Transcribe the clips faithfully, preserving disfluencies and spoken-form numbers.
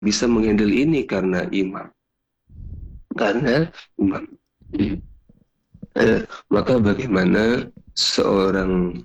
bisa menghandle ini karena imam. Karena imam. Eh, maka bagaimana seorang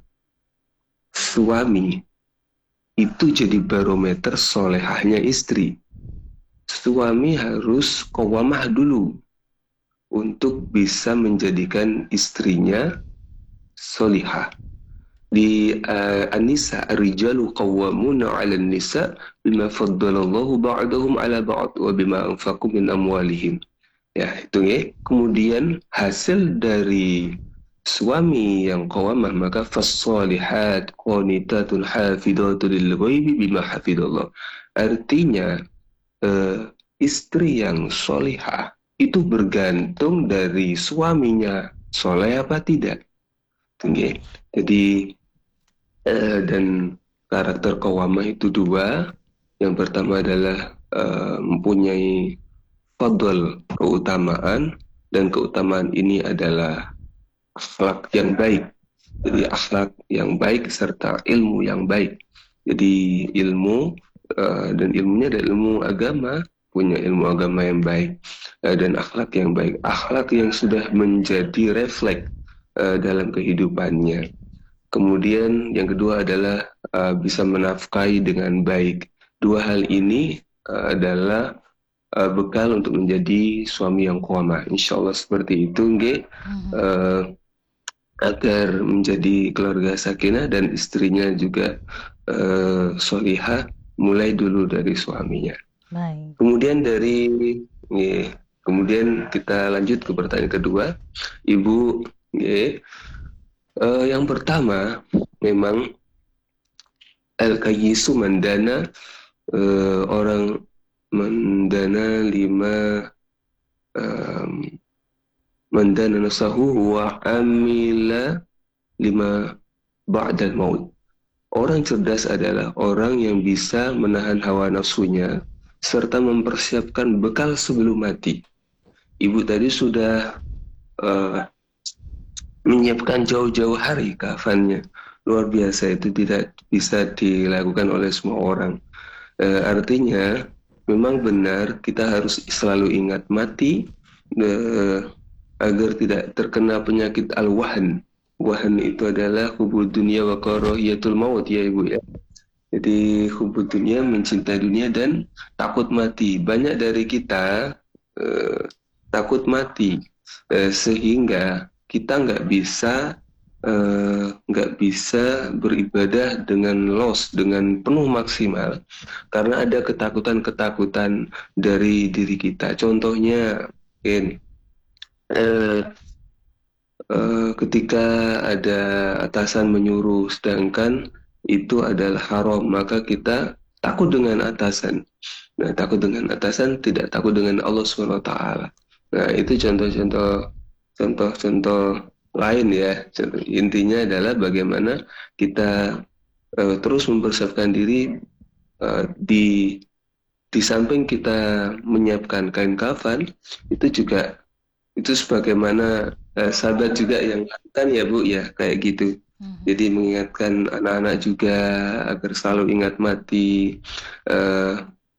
suami itu jadi barometer solehahnya istri. Suami harus qawamah dulu untuk bisa menjadikan istrinya solihah. Di uh, An-Nisa, ar-rijalu qawwamuna 'alan nisa bima faddalallahu ba'dahum 'ala ba'd wa bima anfaqu min amwalihim. Ya, itu ya. Kemudian hasil dari suami yang qawamah maka fas-solihat qanitatun hafidhatun lil ghaibi bima hafidallah. Artinya eh, istri yang solihah itu bergantung dari suaminya soleh apa tidak. Okay. Jadi eh, dan karakter qawamah itu dua. Yang pertama adalah eh, mempunyai fadl keutamaan, dan keutamaan ini adalah akhlak yang baik. Jadi akhlak yang baik serta ilmu yang baik. Jadi ilmu uh, dan ilmunya adalah ilmu agama, punya ilmu agama yang baik uh, dan akhlak yang baik. Akhlak yang sudah menjadi refleks uh, dalam kehidupannya. Kemudian yang kedua adalah uh, bisa menafkahi dengan baik. Dua hal ini uh, adalah uh, bekal untuk menjadi suami yang qawamah. Insya Allah seperti itu, nggih. Mhm. Uh, agar menjadi keluarga sakinah dan istrinya juga uh, solihah, mulai dulu dari suaminya. Baik. Kemudian dari nggih, kemudian kita lanjut ke pertanyaan kedua, Ibu. Nggih. Uh, yang pertama, memang al-kayyisu mandana, uh, orang mendana lima um, mandana nasahu wa amila lima ba'dal maut. Orang cerdas adalah orang yang bisa menahan hawa nafsunya serta mempersiapkan bekal sebelum mati. Ibu tadi sudah uh, menyiapkan jauh-jauh hari kafannya. Luar biasa, itu tidak bisa dilakukan oleh semua orang. Uh, artinya memang benar kita harus selalu ingat mati uh, agar tidak terkena penyakit al-wahn. Wahn itu adalah hubud dunia wa karahiyatul maut ya Ibu ya. Jadi hubud dunia, mencintai dunia dan takut mati. Banyak dari kita eh, takut mati eh, sehingga kita nggak bisa eh, nggak bisa beribadah dengan los, dengan penuh maksimal karena ada ketakutan-ketakutan dari diri kita. Contohnya, mungkin eh, eh, ketika ada atasan menyuruh sedangkan itu adalah haram, maka kita takut dengan atasan. Nah, takut dengan atasan, tidak takut dengan Allah subhanahu wa taala. Nah, itu contoh-contoh contoh-contoh lain ya. Contoh, intinya adalah bagaimana kita eh, terus mempersiapkan diri eh, di di samping kita menyiapkan kain kafan, itu juga itu sebagaimana eh, sahabat juga yang lakukan ya Bu ya, kayak gitu. Mhm. Jadi mengingatkan anak-anak juga agar selalu ingat mati, eh,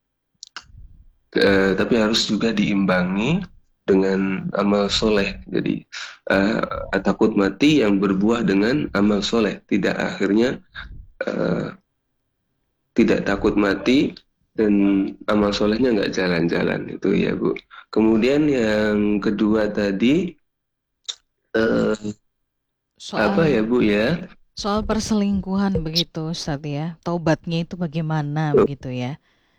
eh, tapi harus juga diimbangi dengan amal soleh. Jadi eh, takut mati yang berbuah dengan amal soleh, tidak akhirnya eh, tidak takut mati dan amal solehnya nggak jalan-jalan, itu ya Bu. Kemudian yang kedua tadi eh, apa ya Soal Bu ya? soal perselingkuhan begitu Ustaz ya. Taubatnya itu bagaimana Oh, begitu ya?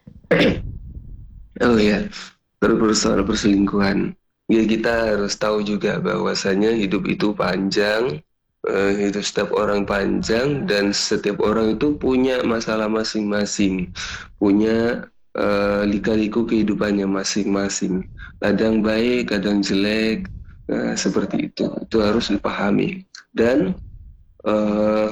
oh ya, terus soal perselingkuhan. Ya kita harus tahu juga bahwasanya hidup itu panjang, eh, hidup setiap orang panjang dan setiap orang itu punya masalah masing-masing, punya eh, lika-liku kehidupannya masing-masing. Kadang baik, kadang jelek, eh, seperti itu. Itu harus dipahami. Dan eh,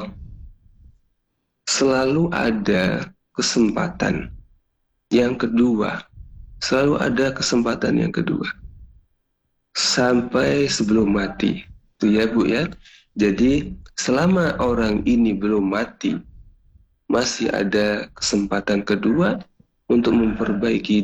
selalu ada kesempatan yang kedua. Selalu ada kesempatan yang kedua. Sampai sebelum mati. Itu ya Bu ya. Jadi selama orang ini belum mati, masih ada kesempatan kedua untuk memperbaiki